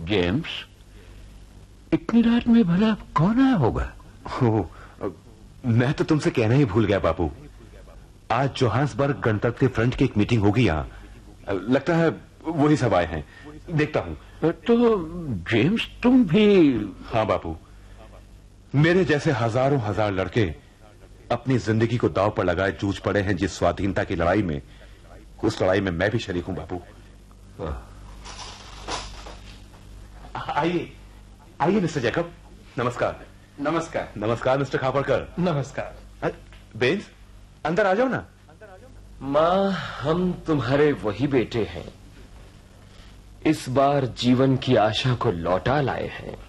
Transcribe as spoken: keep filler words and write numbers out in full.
James, इतनी रात में भला कौन आया होगा? ओ, मैं तो तुमसे कहना ही भूल गया बापू। आज जोहान्सबर्ग गणतंत्र फ्रंट की एक मीटिंग होगी यहाँ। लगता है वही सब आए हैं। देखता हूँ। तो जेम्स तुम भी? हाँ बापू, मेरे जैसे हजारों हजार लड़के अपनी जिंदगी को दांव पर लगाए जूझ पड़े हैं जिस स्वाधीनता की लड़ाई में, उस लड़ाई में मैं भी शरीक हूं बापू। आइए आइए मिस्टर जैकब। नमस्कार। नमस्कार। नमस्कार मिस्टर खापड़कर। नमस्कार। बेंस, अंदर आ जाओ ना। मां, हम तुम्हारे वही बेटे हैं, इस बार जीवन की आशा को लौटा लाए हैं।